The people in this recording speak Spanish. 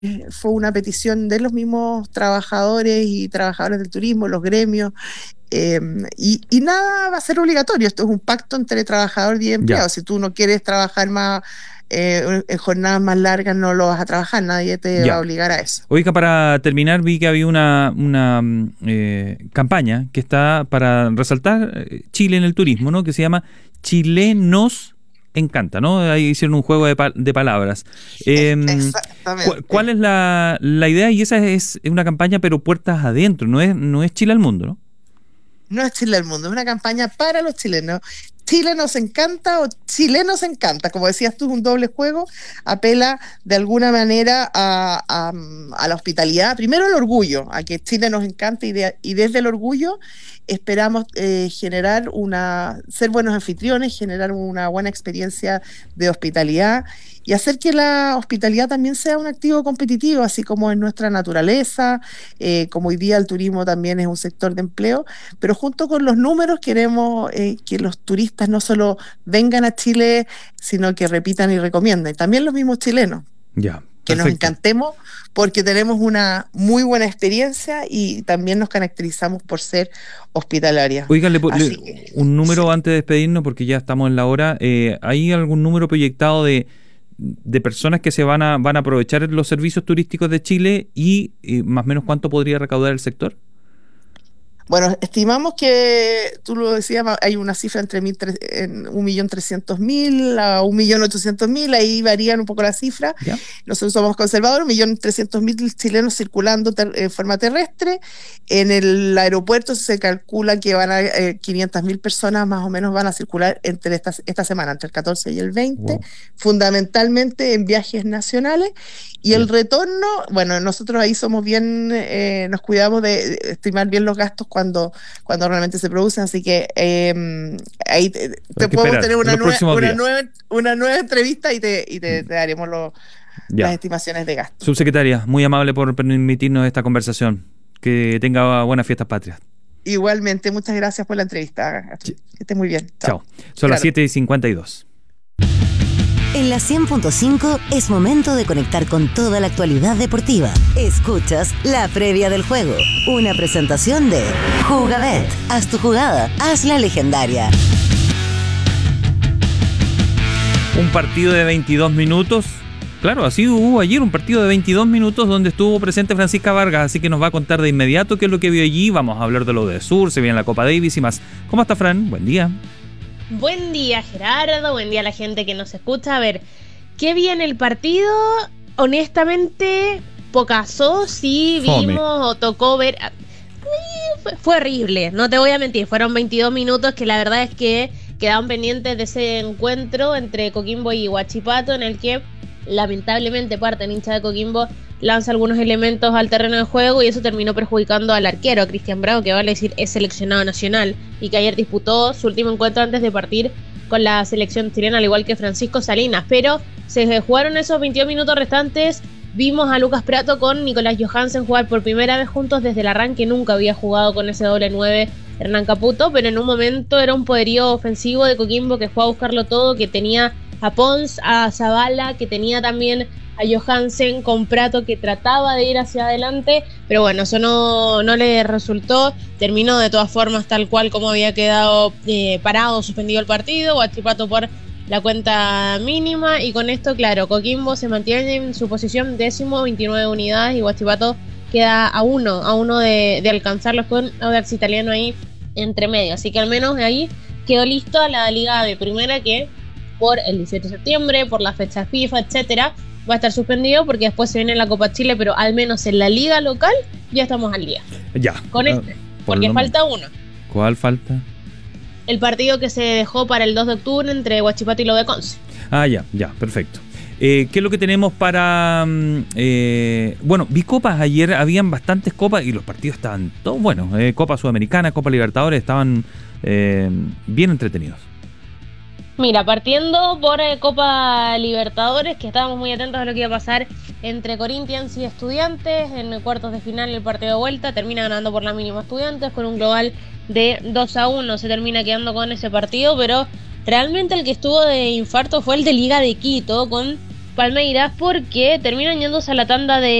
fue una petición de los mismos trabajadores y trabajadoras del turismo, los gremios, eh, y nada va a ser obligatorio. Esto es un pacto entre trabajador y Ya. empleado. Si tú no quieres trabajar más en jornadas más largas, no lo vas a trabajar, nadie te va a Ya. obligar a eso. Oiga, para terminar, vi que había una campaña que está para resaltar Chile en el turismo, ¿no? Que se llama Chile nos encanta, ¿no? Ahí hicieron un juego de palabras. ¿Cuál Exactamente. es la idea? Y esa es una campaña, pero puertas adentro, no es Chile al mundo, ¿no? No es Chile al mundo, es una campaña para los chilenos. Chile nos encanta o Chile nos encanta, como decías tú, es un doble juego, apela de alguna manera a la hospitalidad, primero el orgullo, a que Chile nos encanta y desde el orgullo esperamos ser buenos anfitriones, generar una buena experiencia de hospitalidad y hacer que la hospitalidad también sea un activo competitivo, así como es nuestra naturaleza, como hoy día el turismo también es un sector de empleo, pero junto con los números queremos que los turistas no solo vengan a Chile, sino que repitan y recomienden. También los mismos chilenos, Ya, que nos perfecto. encantemos porque tenemos una muy buena experiencia y también nos caracterizamos por ser hospitalarios. Oiga, Así que, un sí. número antes de despedirnos, porque ya estamos en la hora. ¿Hay algún número proyectado de personas que van a aprovechar los servicios turísticos de Chile y más o menos cuánto podría recaudar el sector? Bueno, estimamos que, tú lo decías, hay una cifra entre 1.300.000 a 1.800.000, ahí varían un poco las cifras. ¿Ya? Nosotros somos conservadores, 1.300.000 chilenos circulando en forma terrestre. En el aeropuerto se calcula que 500.000 personas más o menos van a circular entre esta semana, entre el 14 y el 20, Wow. fundamentalmente en viajes nacionales. Y el Bien. retorno, bueno, nosotros ahí somos bien, nos cuidamos de estimar bien los gastos cuando realmente se producen, así que ahí Hay te que podemos esperar tener en los próximos días. una nueva entrevista Mm, te daremos las Ya. estimaciones de gasto. Subsecretaria, muy amable por permitirnos esta conversación. Que tenga buenas fiestas patrias. Igualmente, muchas gracias por la entrevista, Astrid. Ch- Que estés muy bien. Chao. Chao. Son las Gerardo. 7:52. En la 100.5 es momento de conectar con toda la actualidad deportiva. Escuchas la previa del juego, una presentación de Jugabet. Haz tu jugada, hazla legendaria. Un partido de 22 minutos. Claro, así hubo ayer un partido de 22 minutos donde estuvo presente Francisca Vargas, así que nos va a contar de inmediato qué es lo que vio allí. Vamos a hablar de lo de Sur, se viene la Copa Davis y más. ¿Cómo está, Fran? Buen día. Buen día, Gerardo. Buen día a la gente que nos escucha. A ver, ¿qué vi en el partido? Honestamente, pocaso. Sí Fome. vimos o tocó ver. Fue horrible, no te voy a mentir. Fueron 22 minutos que la verdad es que quedaban pendientes de ese encuentro entre Coquimbo y Huachipato, en el que lamentablemente parte del hincha de Coquimbo lanza algunos elementos al terreno de juego y eso terminó perjudicando al arquero, a Cristian Bravo, que vale decir es seleccionado nacional y que ayer disputó su último encuentro antes de partir con la selección chilena, al igual que Francisco Salinas. Pero se jugaron esos 22 minutos restantes. Vimos a Lucas Prato con Nicolás Johansen jugar por primera vez juntos desde el arranque. Nunca había jugado con ese doble 9 Hernán Caputo, pero en un momento era un poderío ofensivo de Coquimbo que fue a buscarlo todo, que tenía a Pons, a Zavala, que tenía también a Johansen con Prato, que trataba de ir hacia adelante, pero bueno, eso no le resultó. Terminó de todas formas tal cual como había quedado parado, suspendido el partido, Huachipato por la cuenta mínima, y con esto, claro, Coquimbo se mantiene en su posición décimo, 29 unidades, y Huachipato queda a uno de alcanzarlos, con Audax Italiano ahí entre medio, así que al menos de ahí quedó listo la Liga de Primera, que por el 18 de septiembre, por la fecha FIFA, etcétera, va a estar suspendido porque después se viene la Copa Chile, pero al menos en la liga local ya estamos al día Ya. con Por porque lo menos. falta uno. ¿Cuál falta? El partido que se dejó para el 2 de octubre entre Huachipato y lo de Conce. Ah, ya, perfecto. ¿Qué es lo que tenemos para...? Bueno, vi copas ayer, habían bastantes copas y los partidos estaban todos buenos. Copa Sudamericana, Copa Libertadores, estaban bien entretenidos. Mira, partiendo por Copa Libertadores, que estábamos muy atentos a lo que iba a pasar entre Corinthians y Estudiantes en cuartos de final. El partido de vuelta termina ganando por la mínima Estudiantes con un global de 2-1, se termina quedando con ese partido, pero realmente el que estuvo de infarto fue el de Liga de Quito, con Palmeiras porque terminan yéndose a la tanda de